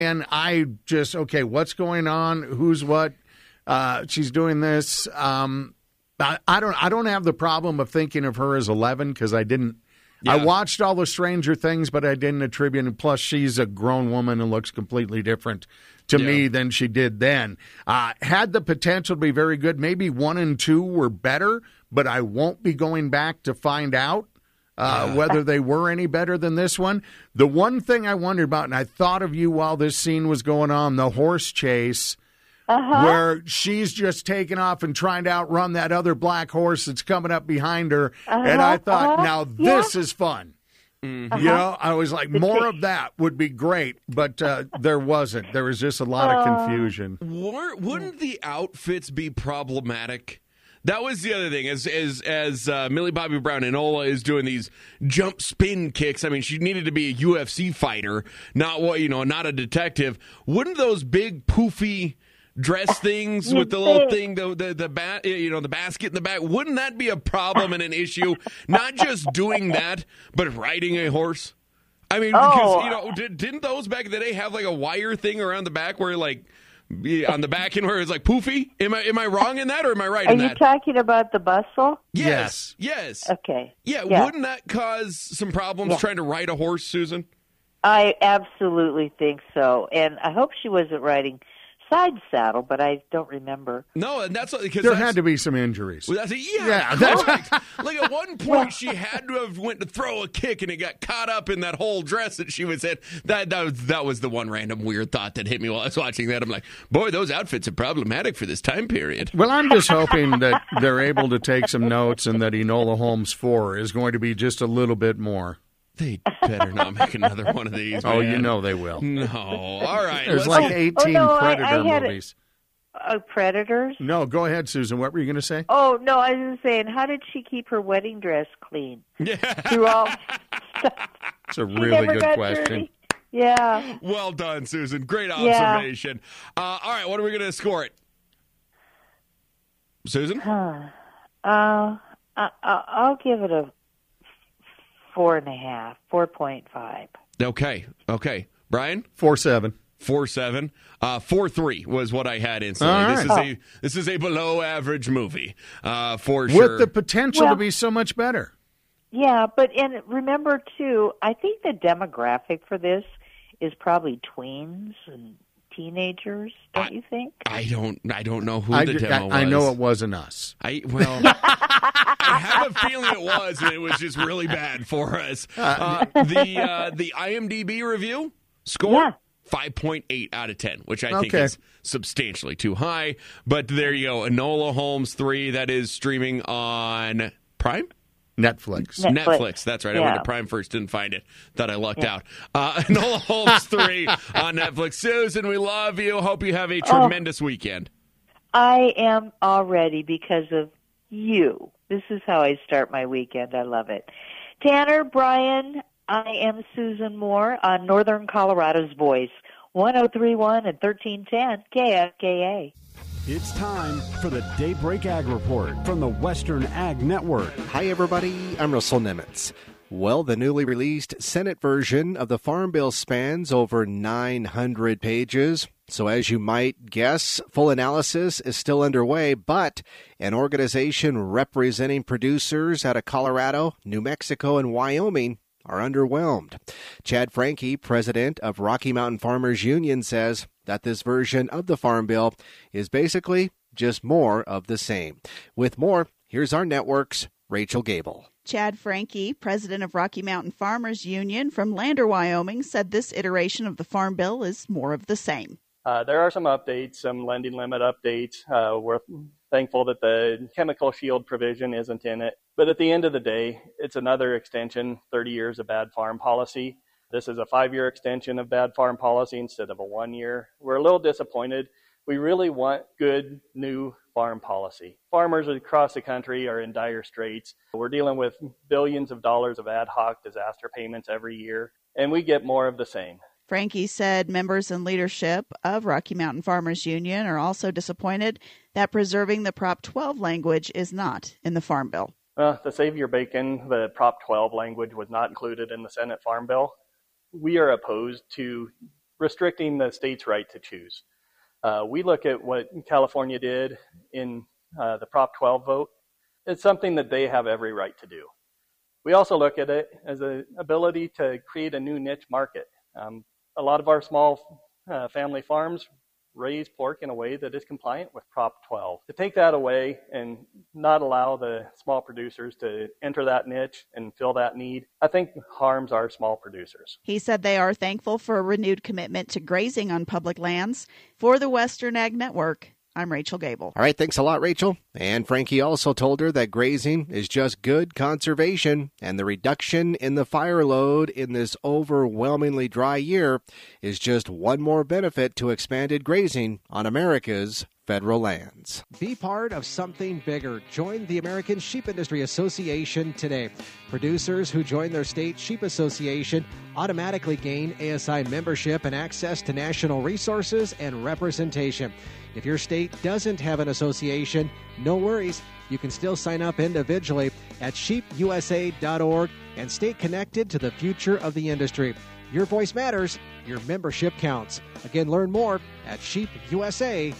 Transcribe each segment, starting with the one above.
And I just, okay, what's going on? Who's what? She's doing this. I don't have the problem of thinking of her as 11 because I didn't. Yeah. I watched all the Stranger Things, but I didn't attribute it. Plus, she's a grown woman and looks completely different to me than she did then. Had the potential to be very good. Maybe 1 and 2 were better, but I won't be going back to find out whether they were any better than this one. The one thing I wondered about, and I thought of you while this scene was going on, the horse chase. Where she's just taking off and trying to outrun that other black horse that's coming up behind her. And I thought, now this is fun. You know, I was like, more of that would be great, but there wasn't. There was just a lot of confusion. Wouldn't the outfits be problematic? That was the other thing, as Millie Bobby Brown Enola is doing these jump spin kicks. I mean, she needed to be a UFC fighter, not a detective. Wouldn't those big poofy dress things with the little thing, the basket in the back, wouldn't that be a problem and an issue? Not just doing that, but riding a horse. I mean, because didn't those back in the day have like a wire thing around the back where like on the back end where it's like poofy? Am I wrong in that or am I right in that? Are you talking about the bustle? Yes. Okay. Yeah, wouldn't that cause some problems trying to ride a horse, Susan? I absolutely think so, and I hope she wasn't riding side saddle, but I don't remember. No, and that's because there had to be some injuries. Well, that's correct. Like at one point, she had to have went to throw a kick, and it got caught up in that whole dress that she was in. That was the one random weird thought that hit me while I was watching that. I'm like, boy, those outfits are problematic for this time period. Well, I'm just hoping that they're able to take some notes, and that Enola Holmes 4 is going to be just a little bit more. They better not make another one of these. Oh, man. You know they will. No. All right. There's like 18 Predator movies. Predators? No, go ahead, Susan. What were you going to say? Oh, no, I was just saying, how did she keep her wedding dress clean? Yeah. Through all stuff. That's a really good question. Dirty. Yeah. Well done, Susan. Great observation. All right, what are we going to score it? Susan? I'll give it a 4.5, 4.5. Okay. Brian? 4.7. 4.7. 4.3 was what I had instantly. Right. This is a below average movie, for sure. With the potential to be so much better. Yeah, and remember too, I think the demographic for this is probably tweens and teenagers, don't you think? I don't know who the demo was. I know it wasn't us. I have a feeling it was, and it was just really bad for us. The IMDb review score 5.8 out of 10, which I think is substantially too high. But there you go, Enola Holmes 3. That is streaming on Prime. Netflix. That's right. I went to Prime first, didn't find it. Thought I lucked out. Enola Holmes 3 on Netflix. Susan, we love you. Hope you have a tremendous weekend. I am already because of you. This is how I start my weekend. I love it. Tanner, Brian, I am Susan Moore on Northern Colorado's Voice, 103.1 and 1310 KFKA. It's time for the Daybreak Ag Report from the Western Ag Network. Hi, everybody. I'm Russell Nemitz. Well, the newly released Senate version of the Farm Bill spans over 900 pages. So as you might guess, full analysis is still underway, but an organization representing producers out of Colorado, New Mexico, and Wyoming are underwhelmed. Chad Franke, president of Rocky Mountain Farmers Union, says that this version of the Farm Bill is basically just more of the same. With more, here's our network's Rachel Gable. Chad Franke, president of Rocky Mountain Farmers Union from Lander, Wyoming, said this iteration of the Farm Bill is more of the same. There are some updates, some lending limit updates. We're thankful that the chemical shield provision isn't in it. But at the end of the day, it's another extension, 30 years of bad farm policy. This is a 5-year extension of bad farm policy instead of a 1-year. We're a little disappointed. We really want good new farm policy. Farmers across the country are in dire straits. We're dealing with billions of dollars of ad hoc disaster payments every year, and we get more of the same. Franke said members and leadership of Rocky Mountain Farmers Union are also disappointed that preserving the Prop 12 language is not in the Farm Bill. To save your bacon, the Prop 12 language was not included in the Senate Farm Bill. We are opposed to restricting the state's right to choose. We look at what California did in the Prop 12 vote. It's something that they have every right to do. We also look at it as an ability to create a new niche market. A lot of our small family farms raise pork in a way that is compliant with Prop 12. To take that away and not allow the small producers to enter that niche and fill that need, I think harms our small producers. He said they are thankful for a renewed commitment to grazing on public lands. For the Western Ag Network, I'm Rachel Gable. All right, thanks a lot, Rachel. And Frankie also told her that grazing is just good conservation, and the reduction in the fire load in this overwhelmingly dry year is just one more benefit to expanded grazing on America's federal lands. Be part of something bigger. Join the American Sheep Industry Association today. Producers who join their state sheep association automatically gain ASI membership and access to national resources and representation. If your state doesn't have an association, no worries. You can still sign up individually at sheepusa.org and stay connected to the future of the industry. Your voice matters. Your membership counts. Again, learn more at sheepusa.org.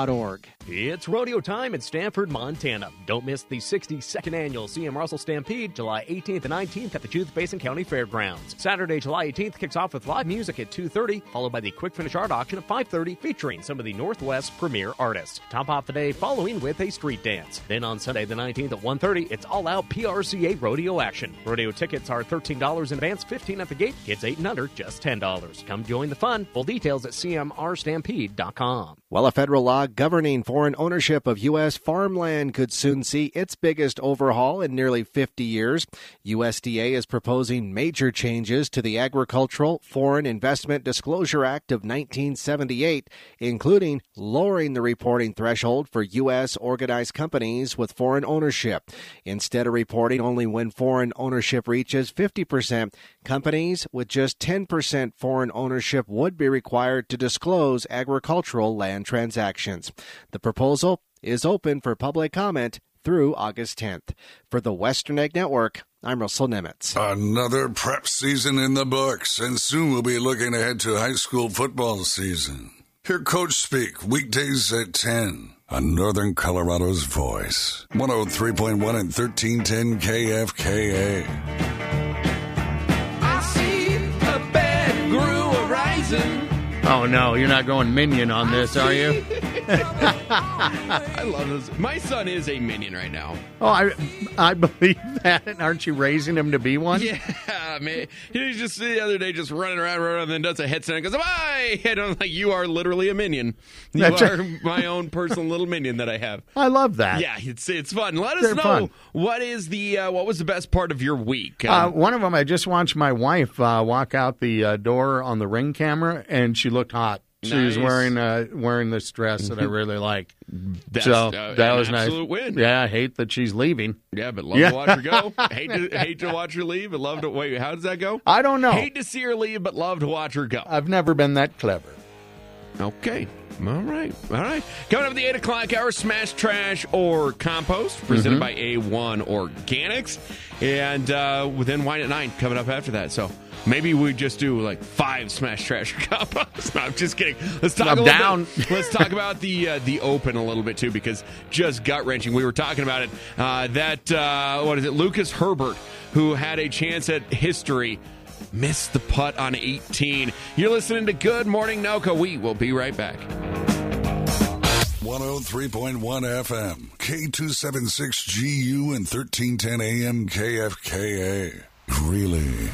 It's rodeo time in Stanford, Montana. Don't miss the 62nd annual C.M. Russell Stampede, July 18th and 19th at the Judith Basin County Fairgrounds. Saturday, July 18th kicks off with live music at 2:30, followed by the Quick Finish Art Auction at 5:30, featuring some of the Northwest's premier artists. Top off the day following with a street dance. Then on Sunday the 19th at 1:30, it's all-out PRCA rodeo action. Rodeo tickets are $13 in advance, $15 at the gate. Kids 8 and under, just $10. Come join the fun. Full details at cmrstampede.com. Well, a federal law governing foreign ownership of U.S. farmland could soon see its biggest overhaul in nearly 50 years. USDA is proposing major changes to the Agricultural Foreign Investment Disclosure Act of 1978, including lowering the reporting threshold for U.S. organized companies with foreign ownership. Instead of reporting only when foreign ownership reaches 50%, companies with just 10% foreign ownership would be required to disclose agricultural land transactions. The proposal is open for public comment through August 10th. For the Western Ag Network, I'm Russell Nemitz. Another prep season in the books, and soon we'll be looking ahead to high school football season. Hear Coach speak weekdays at 10 on Northern Colorado's Voice. 103.1 and 1310 KFKA. I see a bad groove arising. Oh, no, you're not going Minion on this, are you? I love this. My son is a Minion right now. Oh, I believe that. Aren't you raising him to be one? Yeah, man. He was just the other day just running around, and then does a headset and goes, bye! And I'm like, you are literally a Minion. You are my own personal little Minion that I have. I love that. Yeah, it's fun. Let us know fun. What was the best part of your week? One of them, I just watched my wife walk out the door on the Ring camera, and she looked hot. She was wearing this dress that I really like. That's, that was nice. Absolute win. Yeah, I hate that she's leaving. Yeah, but love to watch her go. hate to watch her leave, but love to wait. How does that go? I don't know. Hate to see her leave, but love to watch her go. I've never been that clever. Okay. All right. Coming up at the 8 o'clock hour, Smash Trash or Compost, presented by A1 Organics. And then Wine at 9 coming up after that. So maybe we just do like 5 Smash Trash or Compost. No, I'm just kidding. Let's talk Let's talk about the Open a little bit too, because just gut-wrenching. We were talking about it. Lucas Herbert, who had a chance at history, missed the putt on 18. You're listening to Good Morning NOCO. We will be right back. 103.1 FM, K276GU and 1310 AM KFKA. Really?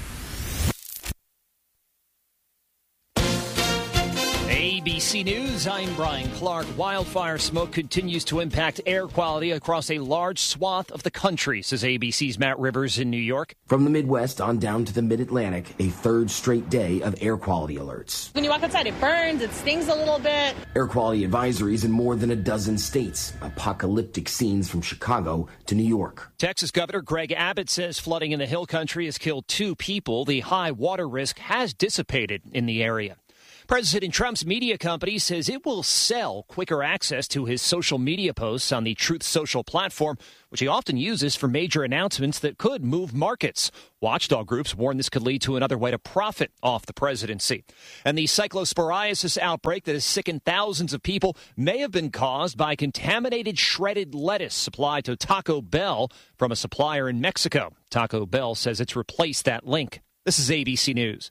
ABC News, I'm Brian Clark. Wildfire smoke continues to impact air quality across a large swath of the country, says ABC's Matt Rivers in New York. From the Midwest on down to the Mid-Atlantic, a third straight day of air quality alerts. When you walk outside, it burns, it stings a little bit. Air quality advisories in more than a dozen states. Apocalyptic scenes from Chicago to New York. Texas Governor Greg Abbott says flooding in the Hill Country has killed 2 people. The high water risk has dissipated in the area. President Trump's media company says it will sell quicker access to his social media posts on the Truth Social platform, which he often uses for major announcements that could move markets. Watchdog groups warn this could lead to another way to profit off the presidency. And the cyclosporiasis outbreak that has sickened thousands of people may have been caused by contaminated shredded lettuce supplied to Taco Bell from a supplier in Mexico. Taco Bell says it's replaced that link. This is ABC News.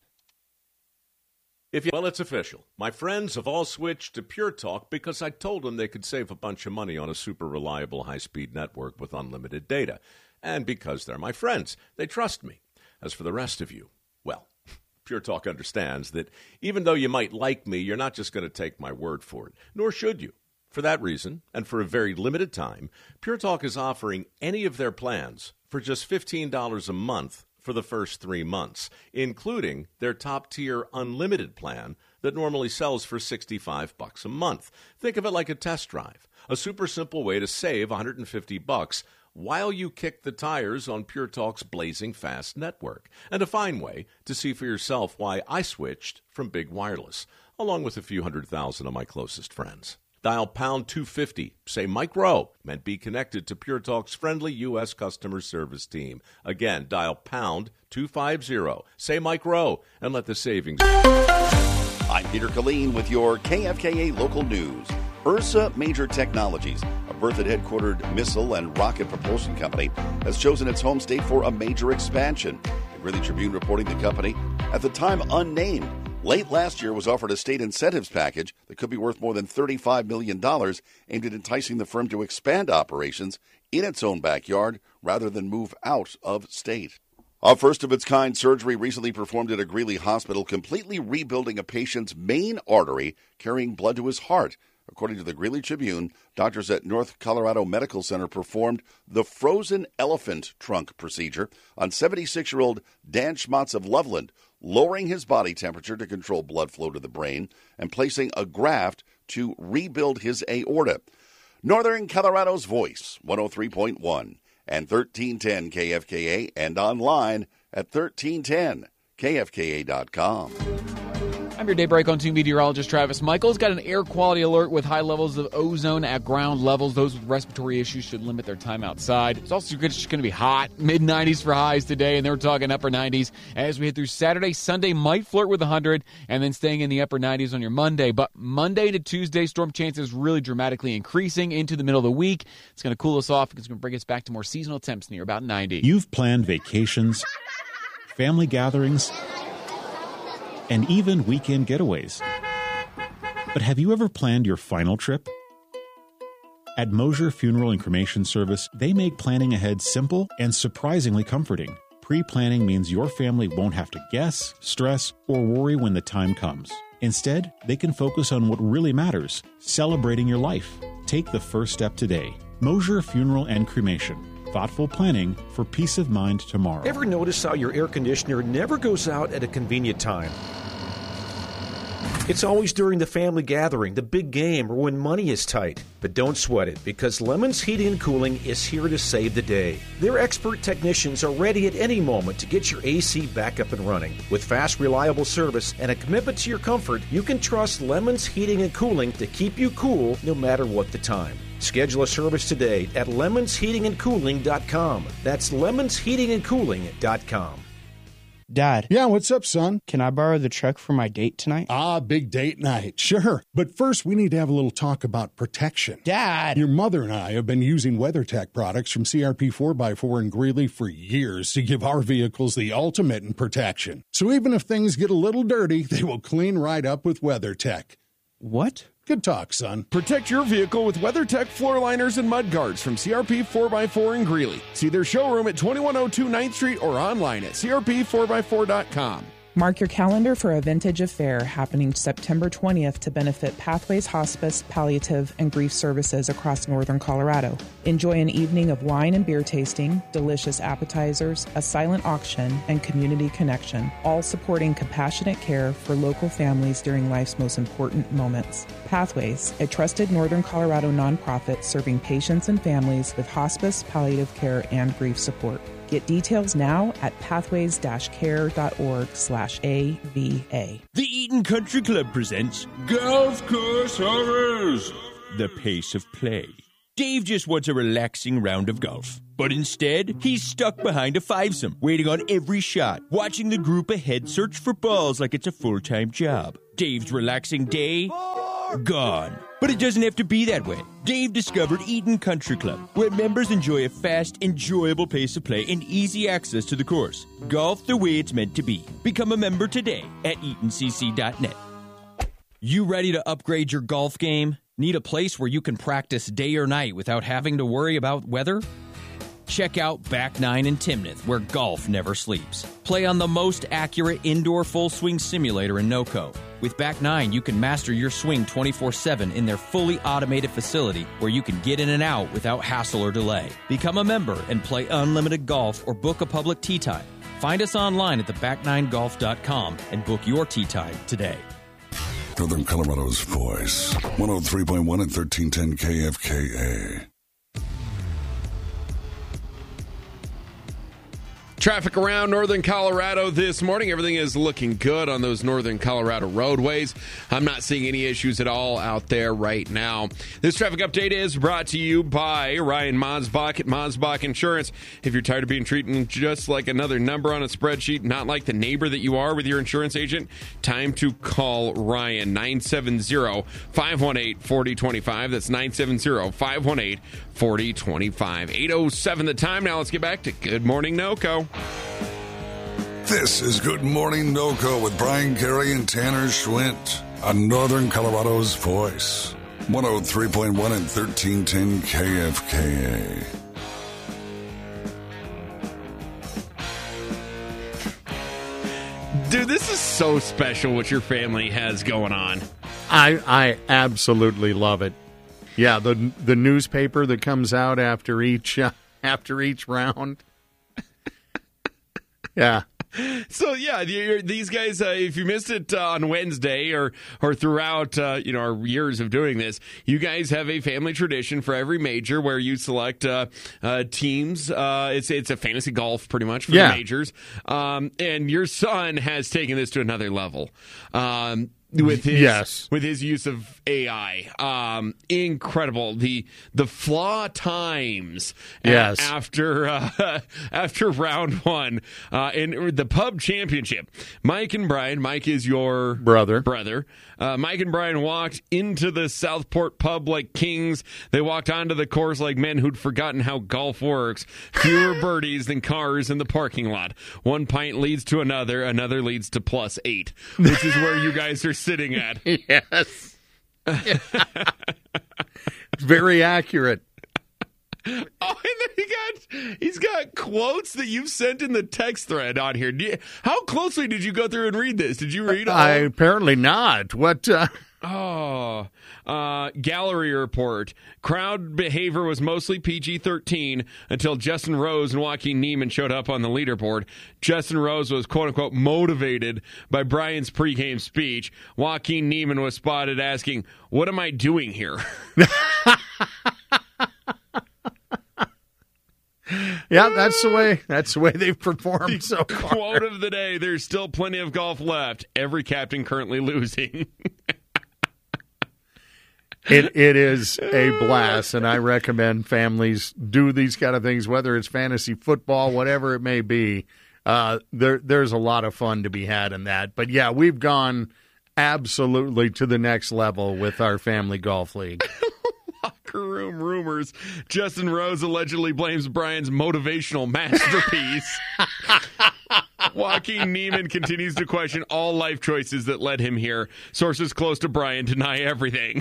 Well, it's official. My friends have all switched to Pure Talk because I told them they could save a bunch of money on a super reliable high-speed network with unlimited data. And because they're my friends, they trust me. As for the rest of you, well, Pure Talk understands that even though you might like me, you're not just going to take my word for it, nor should you. For that reason, and for a very limited time, Pure Talk is offering any of their plans for just $15 a month for the first 3 months, including their top-tier unlimited plan that normally sells for $65 a month. Think of it like a test drive, a super simple way to save $150 while you kick the tires on Pure Talk's blazing fast network, and a fine way to see for yourself why I switched from big wireless, along with a few 100,000 of my closest friends. Dial pound 250, say Mike Rowe, and be connected to Pure Talk's friendly U.S. customer service team. Again, dial pound 250, say Mike Rowe, and let the savings... I'm Peter Killeen with your KFKA local news. Ursa Major Technologies, a Berthoud-headquartered missile and rocket propulsion company, has chosen its home state for a major expansion. The Greeley Tribune reporting the company, at the time unnamed, late last year was offered a state incentives package that could be worth more than $35 million, aimed at enticing the firm to expand operations in its own backyard rather than move out of state. A first-of-its-kind surgery recently performed at a Greeley hospital, completely rebuilding a patient's main artery carrying blood to his heart. According to the Greeley Tribune, doctors at North Colorado Medical Center performed the frozen elephant trunk procedure on 76-year-old Dan Schmatz of Loveland, lowering his body temperature to control blood flow to the brain and placing a graft to rebuild his aorta. Northern Colorado's Voice, 103.1 and 1310 KFKA, and online at 1310KFKA.com. I'm your Daybreak on 2 meteorologist Travis Michaels. Got an air quality alert with high levels of ozone at ground levels. Those with respiratory issues should limit their time outside. It's also just going to be hot. Mid-90s for highs today, and they're talking upper 90s. As we head through Saturday, Sunday might flirt with 100, and then staying in the upper 90s on your Monday. But Monday to Tuesday, storm chances really dramatically increasing into the middle of the week. It's going to cool us off. It's going to bring us back to more seasonal temps near about 90. You've planned vacations, family gatherings, and even weekend getaways. But have you ever planned your final trip? At Mosier Funeral and Cremation Service, they make planning ahead simple and surprisingly comforting. Pre-planning means your family won't have to guess, stress, or worry when the time comes. Instead, they can focus on what really matters, celebrating your life. Take the first step today. Mosier Funeral and Cremation. Thoughtful planning for peace of mind tomorrow. Ever notice how your air conditioner never goes out at a convenient time? It's always during the family gathering, the big game, or when money is tight. But don't sweat it, because Lemons Heating and Cooling is here to save the day. Their expert technicians are ready at any moment to get your AC back up and running. With fast, reliable service and a commitment to your comfort, you can trust Lemons Heating and Cooling to keep you cool no matter what the time. Schedule a service today at lemonsheatingandcooling.com. That's lemonsheatingandcooling.com. Dad. Yeah, what's up, son? Can I borrow the truck for my date tonight? Ah, big date night. Sure. But first, we need to have a little talk about protection. Dad! Your mother and I have been using WeatherTech products from CRP 4x4 in Greeley for years to give our vehicles the ultimate in protection. So even if things get a little dirty, they will clean right up with WeatherTech. What? Good talk, son. Protect your vehicle with WeatherTech floor liners and mud guards from CRP 4x4 in Greeley. See their showroom at 2102 9th Street or online at crp4x4.com. Mark your calendar for a Vintage Affair happening September 20th to benefit Pathways Hospice, Palliative, and Grief Services across northern Colorado. Enjoy an evening of wine and beer tasting, delicious appetizers, a silent auction, and community connection, all supporting compassionate care for local families during life's most important moments. Pathways, a trusted northern Colorado nonprofit serving patients and families with hospice, palliative care, and grief support. Get details now at pathways-care.org/AVA. The Eaton Country Club presents Golf Course Horrors, the pace of play. Dave just wants a relaxing round of golf. But instead, he's stuck behind a fivesome, waiting on every shot, watching the group ahead search for balls like it's a full-time job. Dave's relaxing day, gone. But it doesn't have to be that way. Dave discovered Eaton Country Club, where members enjoy a fast, enjoyable pace of play and easy access to the course. Golf the way it's meant to be. Become a member today at EatonCC.net. You ready to upgrade your golf game? Need a place where you can practice day or night without having to worry about weather? Check out Back 9 in Timnath, where golf never sleeps. Play on the most accurate indoor full swing simulator in NOCO. With Back 9, you can master your swing 24/7 in their fully automated facility where you can get in and out without hassle or delay. Become a member and play unlimited golf or book a public tee time. Find us online at theback9golf.com and book your tee time today. Northern Colorado's voice. 103.1 and 1310 KFKA. Traffic around Northern Colorado this morning. Everything is looking good on those Northern Colorado roadways. I'm not seeing any issues at all out there right now. This traffic update is brought to you by Ryan Monsbach at Monsbach Insurance. If you're tired of being treated just like another number on a spreadsheet, not like the neighbor that you are with your insurance agent, time to call Ryan. 970-518-4025. That's 970-518-4025. 8:07 the time. Now let's get back to Good Morning NOCO. This is Good Morning NOCO with Brian Carey and Tanner Schwint on Northern Colorado's voice. 103.1 and 1310 KFKA. Dude, this is so special what your family has going on. I absolutely love it. Yeah, the newspaper that comes out after each round. Yeah. So, yeah, these guys, if you missed it on Wednesday or throughout, our years of doing this, you guys have a family tradition for every major where you select teams. It's a fantasy golf pretty much for the majors. And your son has taken this to another level. With his use of AI, incredible. The flaw times after round one in the pub championship. Mike and Brian. Mike is your brother. Mike and Brian walked into the Southport pub like kings. They walked onto the course like men who'd forgotten how golf works. Fewer birdies than cars in the parking lot. One pint leads to another. Another leads to +8, which is where you guys are sitting at. Yes. Very accurate. Oh, and then he's got quotes that you've sent in the text thread on here. How closely did you go through and read this? Did you read all? Apparently not. What? Gallery report. Crowd behavior was mostly PG-13 until Justin Rose and Joaquin Niemann showed up on the leaderboard. Justin Rose was, quote-unquote, motivated by Brian's pregame speech. Joaquin Niemann was spotted asking, "What am I doing here?" Yeah, that's the way they've performed so far. Quote of the day, there's still plenty of golf left. Every captain currently losing. It is a blast, and I recommend families do these kind of things, whether it's fantasy football, whatever it may be. There's a lot of fun to be had in that. But, yeah, we've gone absolutely to the next level with our family golf league. Locker room rumors. Justin Rose allegedly blames Brian's motivational masterpiece. Joaquin Niemann continues to question all life choices that led him here. Sources close to Brian deny everything.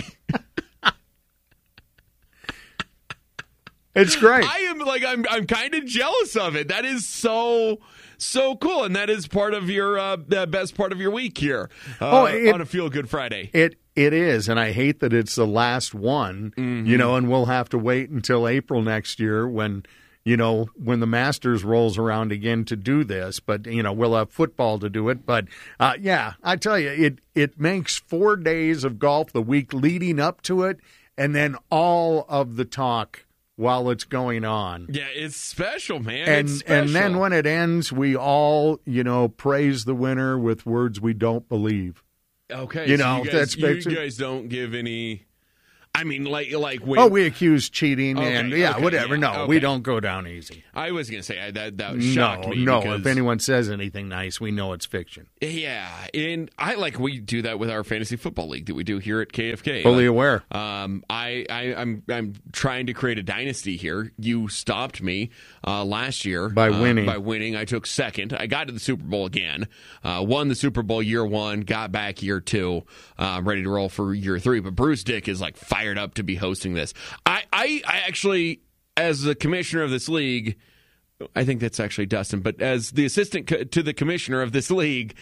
It's great. I'm kind of jealous of it. That is so cool, and that is part of your the best part of your week here on a Feel Good Friday. It is, and I hate that it's the last one, and we'll have to wait until April next year when the Masters rolls around again to do this. But, we'll have football to do it. But, I tell you, it makes 4 days of golf the week leading up to it, and then all of the talk while it's going on. Yeah, it's special, man. And it's special. and then when it ends, we all, praise the winner with words we don't believe. Okay, You so know, you that's guys, you guys don't give any. I mean, like when, Oh, we accuse cheating Okay, and okay, whatever. yeah, No, okay. we don't go down easy. I was going to say that shocked me. No. because- If anyone says anything nice, we know it's fiction. Yeah, and we do that with our fantasy football league that we do here at KFK. Fully aware. I'm trying to create a dynasty here. You stopped me last year By winning. By winning, I took second. I got to the Super Bowl again. Won the Super Bowl year 1. Got back year 2. Ready to roll for year 3. But Bruce Dick is like fired up to be hosting this. I actually, as the commissioner of this league. I think that's actually Dustin, but as the assistant to the commissioner of this league,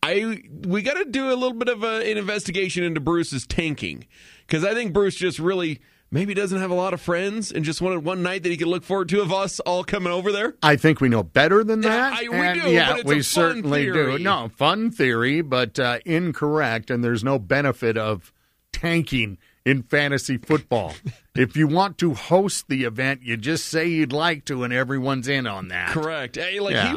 we got to do a little bit of an investigation into Bruce's tanking, because I think Bruce just really maybe doesn't have a lot of friends and just wanted one night that he could look forward to of us all coming over there. I think we know better than that. We and do, yeah, but it's we a fun certainly theory. do. No, fun theory, but incorrect, and there's no benefit of tanking in fantasy football. If you want to host the event, you just say you'd like to, and everyone's in on that. Correct. Hey,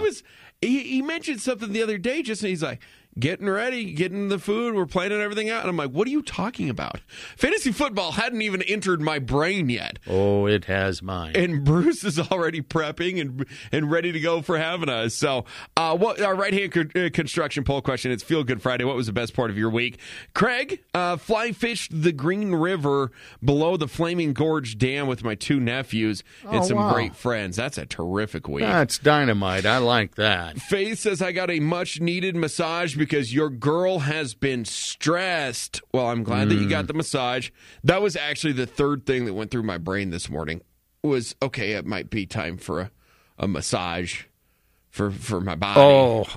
he mentioned something the other day. He's like, getting ready, getting the food, we're planning everything out. And I'm like, what are you talking about? Fantasy football hadn't even entered my brain yet. Oh, it has mine. And Bruce is already prepping and ready to go for having us. So, what our right-hand construction poll question, it's Feel Good Friday. What was the best part of your week? Craig, fly fished the Green River below the Flaming Gorge Dam with my 2 nephews and some great friends. That's a terrific week. That's dynamite. I like that. Faith says, I got a much-needed massage because your girl has been stressed. Well, I'm glad that you got the massage. That was actually the third thing that went through my brain this morning was, okay, it might be time for a massage for my body. Oh,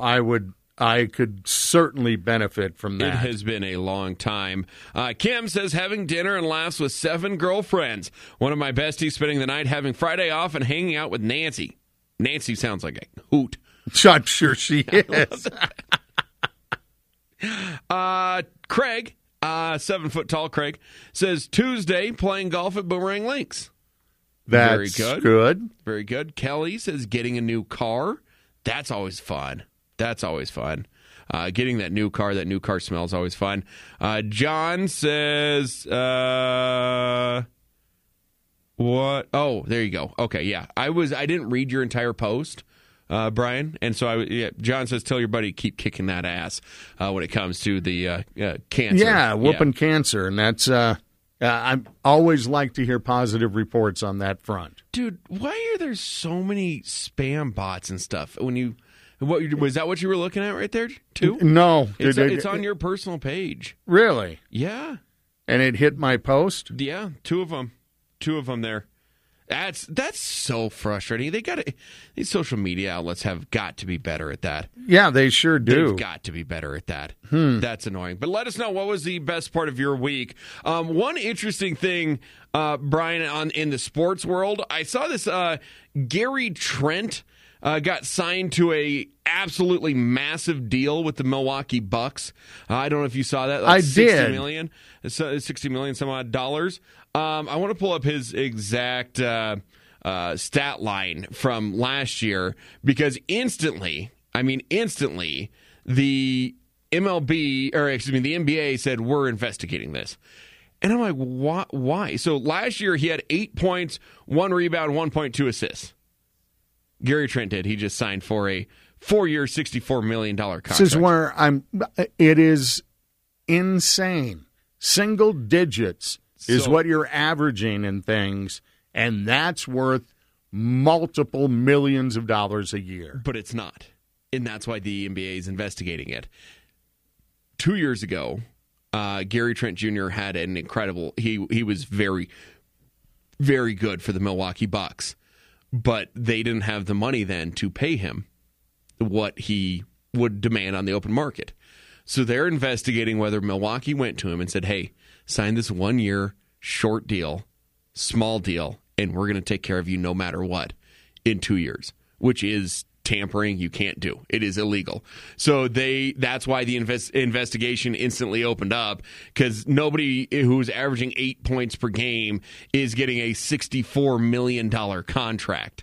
I could certainly benefit from that. It has been a long time. Kim says, having dinner and laughs with 7 girlfriends. One of my besties spending the night having Friday off and hanging out with Nancy. Nancy sounds like a hoot. I'm sure she is. Craig, 7 foot tall Craig, says Tuesday playing golf at Boomerang Links. That's Very good. Very good. Kelly says getting a new car. That's always fun. Getting that new car smell is always fun. John says, what? Oh, there you go. Okay, yeah. I didn't read your entire post, Brian, and so John says, tell your buddy keep kicking that ass when it comes to the cancer. Yeah, whooping cancer, and that's I always like to hear positive reports on that front. Dude, why are there so many spam bots and stuff? Was that what you were looking at right there too? No, it's on your personal page. Really? Yeah, and it hit my post. Yeah, 2 of them there. That's so frustrating. These social media outlets have got to be better at that. Yeah, they sure do. They've got to be better at that. That's annoying. But let us know, what was the best part of your week? One interesting thing, Brian, in the sports world, I saw this Gary Trent got signed to a absolutely massive deal with the Milwaukee Bucks. I don't know if you saw that. I did. $60 million some odd dollars. I want to pull up his exact stat line from last year, because instantly, the the NBA said, we're investigating this. And I'm like, why? So last year he had 8 points, 1 rebound, 1.2 assists. Gary Trent did. He just signed for a 4-year, $64 million contract. This is where it is insane. Single digits is what you're averaging in things, and that's worth multiple millions of dollars a year. But it's not. And that's why the NBA is investigating it. 2 years ago, Gary Trent Jr. had an incredible... He was very, very good for the Milwaukee Bucks. But they didn't have the money then to pay him what he would demand on the open market. So they're investigating whether Milwaukee went to him and said, hey, sign this 1-year short deal, small deal, and we're going to take care of you no matter what in 2 years, which is tampering you can't do. It is illegal. So that's why the investigation instantly opened up, because nobody who's averaging 8 points per game is getting a $64 million contract.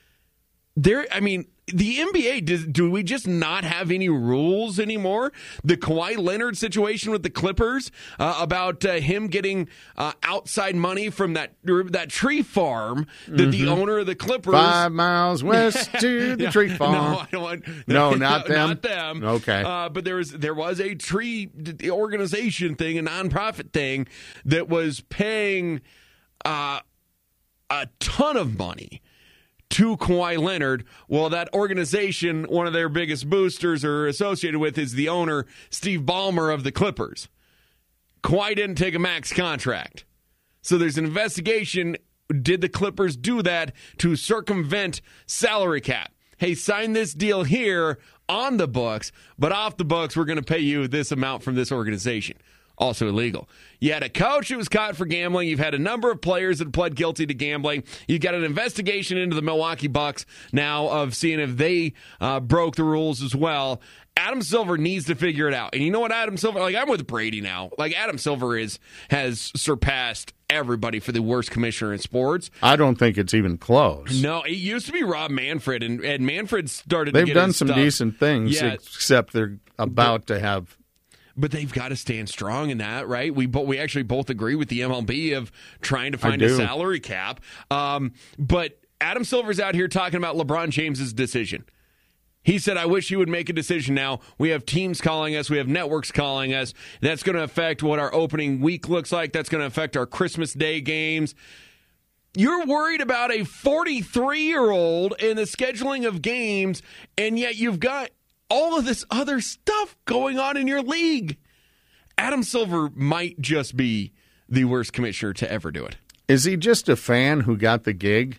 The NBA, do we just not have any rules anymore? The Kawhi Leonard situation with the Clippers, about him getting outside money from that tree farm that the owner of the Clippers... 5 miles west to the tree farm. No, I don't want... No, not them? Not them. Okay. But there was a tree organization thing, a nonprofit thing, that was paying a ton of money to Kawhi Leonard. Well, that organization, one of their biggest boosters or associated with, is the owner, Steve Ballmer of the Clippers. Kawhi didn't take a max contract. So there's an investigation. Did the Clippers do that to circumvent salary cap? Hey, sign this deal here on the books, but off the books, we're going to pay you this amount from this organization. Also illegal. You had a coach who was caught for gambling. You've had a number of players that pled guilty to gambling. You've got an investigation into the Milwaukee Bucks now of seeing if they broke the rules as well. Adam Silver needs to figure it out. And you know what, Adam Silver, I'm with Brady now. Adam Silver has surpassed everybody for the worst commissioner in sports. I don't think it's even close. No, it used to be Rob Manfred, and Manfred started They've to get done his some stuff. decent things, except they're about to have... But they've got to stand strong in that, right? We actually both agree with the MLB of trying to find a salary cap. But Adam Silver's out here talking about LeBron James's decision. He said, I wish he would make a decision now. We have teams calling us. We have networks calling us. That's going to affect what our opening week looks like. That's going to affect our Christmas Day games. You're worried about a 43-year-old and the scheduling of games, and yet you've got all of this other stuff going on in your league. Adam Silver might just be the worst commissioner to ever do it. Is he just a fan who got the gig?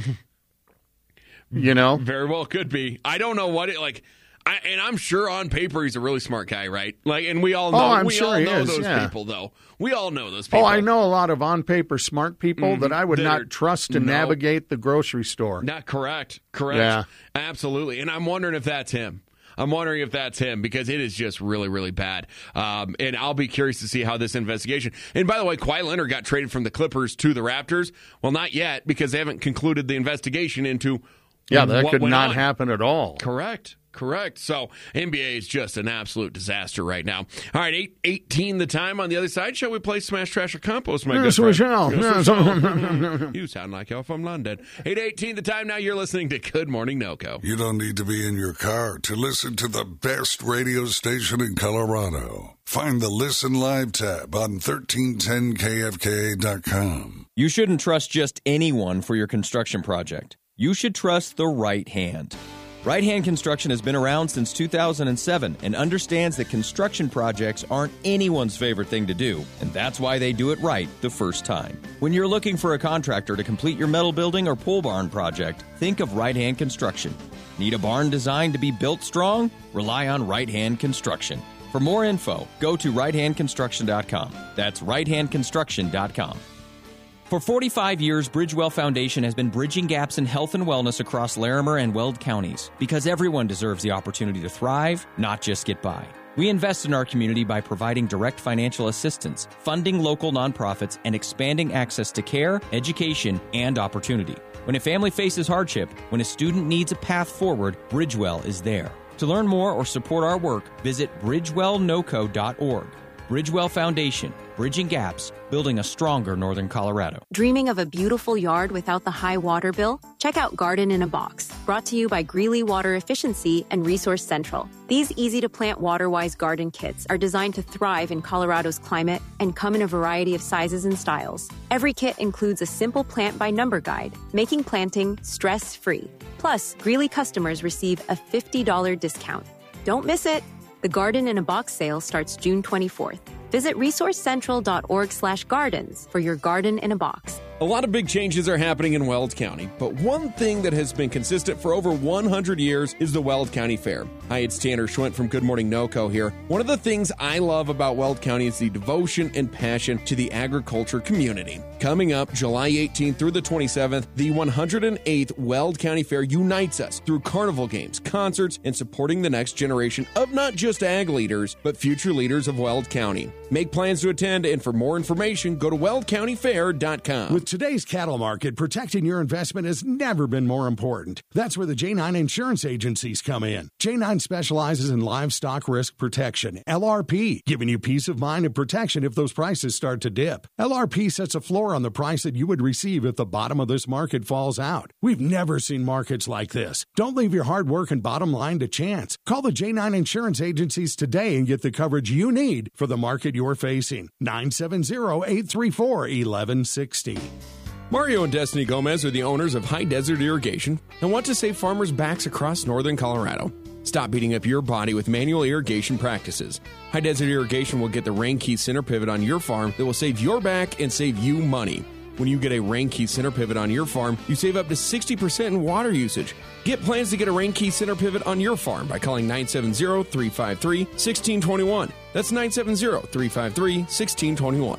Very well could be. I don't know what it and I'm sure on paper he's a really smart guy, right? And we all know. I'm sure he is, those yeah. people, though. We all know those people. Oh, I know a lot of on paper smart people that I would not trust to navigate the grocery store. Not correct. Yeah. Absolutely. And I'm wondering if that's him. Because it is just really, really bad. And I'll be curious to see how this investigation. And by the way, Kawhi Leonard got traded from the Clippers to the Raptors. Well, not yet, because they haven't concluded the investigation into that what could went not on. happen at all. Correct. So NBA is just an absolute disaster right now. All right, 8:18 the time. On the other side, shall we play Smash, Trash, or Compost, my Yes, good we friend? shall. You sound like you're from London. 8:18 the time. Now you're listening to Good Morning NoCo. You don't need to be in your car to listen to the best radio station in Colorado. Find the Listen Live tab on 1310kfka.com. You shouldn't trust just anyone for your construction project. You should trust the right hand. Right Hand Construction has been around since 2007 and understands that construction projects aren't anyone's favorite thing to do, and that's why they do it right the first time. When you're looking for a contractor to complete your metal building or pole barn project, think of Right Hand Construction. Need a barn designed to be built strong? Rely on Right Hand Construction. For more info, go to righthandconstruction.com. That's righthandconstruction.com. For 45 years, Bridgewell Foundation has been bridging gaps in health and wellness across Larimer and Weld counties because everyone deserves the opportunity to thrive, not just get by. We invest in our community by providing direct financial assistance, funding local nonprofits, and expanding access to care, education, and opportunity. When a family faces hardship, when a student needs a path forward, Bridgewell is there. To learn more or support our work, visit bridgewellnoco.org. Bridgewell Foundation, bridging gaps, building a stronger Northern Colorado. Dreaming of a beautiful yard without the high water bill? Check out Garden in a Box, brought to you by Greeley Water Efficiency and Resource Central. These easy-to-plant water-wise garden kits are designed to thrive in Colorado's climate and come in a variety of sizes and styles. Every kit includes a simple plant-by-number guide, making planting stress-free. Plus, Greeley customers receive a $50 discount. Don't miss it! The Garden in a Box sale starts June 24th. Visit resourcecentral.org/gardens for your Garden in a Box. A lot of big changes are happening in Weld County, but one thing that has been consistent for over 100 years is the Weld County Fair. Hi, it's Tanner Schwint from Good Morning NoCo here. One of the things I love about Weld County is the devotion and passion to the agriculture community. Coming up July 18th through the 27th, the 108th Weld County Fair unites us through carnival games, concerts, and supporting the next generation of not just ag leaders, but future leaders of Weld County. Make plans to attend, and for more information, go to weldcountyfair.com. With today's cattle market, protecting your investment has never been more important. That's where the J9 insurance agencies come in. J9 specializes in livestock risk protection, LRP, giving you peace of mind and protection if those prices start to dip. LRP sets a floor on the price that you would receive if the bottom of this market falls out. We've never seen markets like this. Don't leave your hard work and bottom line to chance. Call the J9 insurance agencies today and get the coverage you need for the market you're facing. 970-834-1160. Mario and Destiny Gomez are the owners of High Desert Irrigation and want to save farmers' backs across northern Colorado. Stop beating up your body with manual irrigation practices. High Desert Irrigation will get the Rain Key center pivot on your farm that will save your back and save you money. When you get a Rain Key center pivot on your farm, you save up to 60% in water usage. Get plans to get a Rain Key center pivot on your farm by calling 970-353-1621. That's 970-353-1621.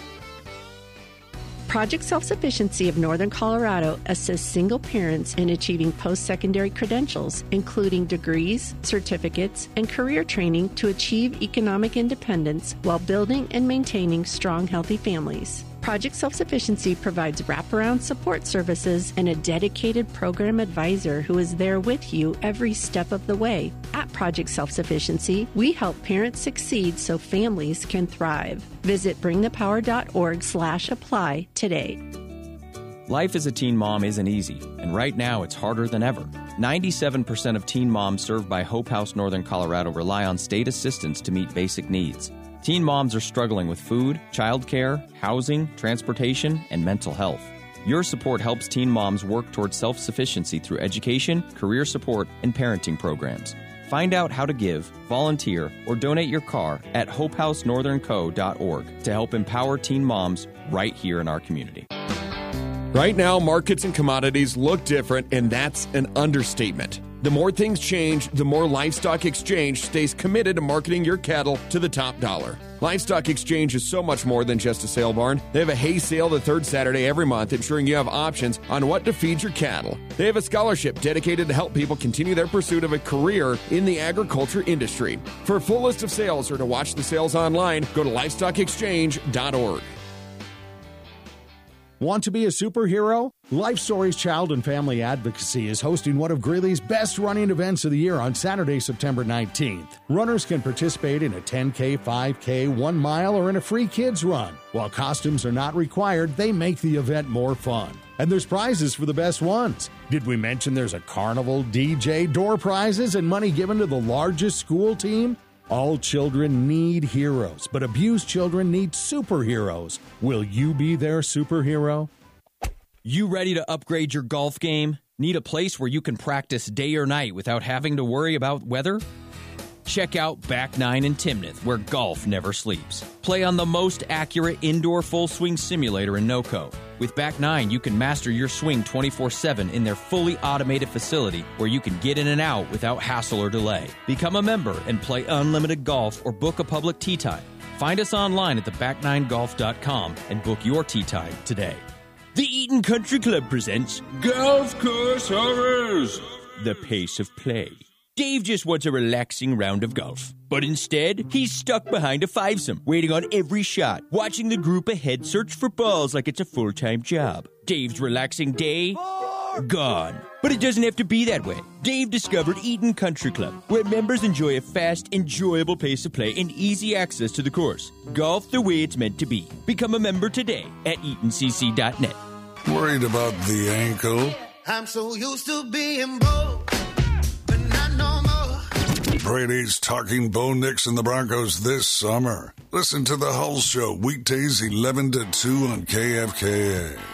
Project Self-Sufficiency of Northern Colorado assists single parents in achieving post-secondary credentials, including degrees, certificates, and career training to achieve economic independence while building and maintaining strong, healthy families. Project Self-Sufficiency provides wraparound support services and a dedicated program advisor who is there with you every step of the way. At Project Self-Sufficiency, we help parents succeed so families can thrive. Visit bringthepower.org/apply today. Life as a teen mom isn't easy, and right now it's harder than ever. 97% of teen moms served by Hope House Northern Colorado rely on state assistance to meet basic needs. Teen moms are struggling with food, childcare, housing, transportation, and mental health. Your support helps teen moms work towards self-sufficiency through education, career support, and parenting programs. Find out how to give, volunteer, or donate your car at hopehousenorthernco.org to help empower teen moms right here in our community. Right now, markets and commodities look different, and that's an understatement. The more things change, the more Livestock Exchange stays committed to marketing your cattle to the top dollar. Livestock Exchange is so much more than just a sale barn. They have a hay sale the third Saturday every month, ensuring you have options on what to feed your cattle. They have a scholarship dedicated to help people continue their pursuit of a career in the agriculture industry. For a full list of sales or to watch the sales online, go to livestockexchange.org. Want to be a superhero? Life Stories Child and Family Advocacy is hosting one of Greeley's best running events of the year on Saturday, September 19th. Runners can participate in a 10K, 5K, 1 mile, or in a free kids run. While costumes are not required, they make the event more fun. And there's prizes for the best ones. Did we mention there's a carnival, DJ, door prizes, and money given to the largest school team? All children need heroes, but abused children need superheroes. Will you be their superhero? You ready to upgrade your golf game? Need a place where you can practice day or night without having to worry about weather? Check out Back 9 in Timnath, where golf never sleeps. Play on the most accurate indoor full swing simulator in NoCo. With Back 9, you can master your swing 24/7 in their fully automated facility where you can get in and out without hassle or delay. Become a member and play unlimited golf or book a public tee time. Find us online at theback9golf.com and book your tee time today. The Eaton Country Club presents Golf Course Horrors, the pace of play. Dave just wants a relaxing round of golf. But instead, he's stuck behind a fivesome, waiting on every shot, watching the group ahead search for balls like it's a full-time job. Dave's relaxing day, gone. But it doesn't have to be that way. Dave discovered Eaton Country Club, where members enjoy a fast, enjoyable pace of play and easy access to the course. Golf the way it's meant to be. Become a member today at EatonCC.net. Worried about the ankle? I'm so used to being broke. Brady's talking Bo Nix and the Broncos this summer. Listen to the Hull Show weekdays 11 to 2 on KFKA.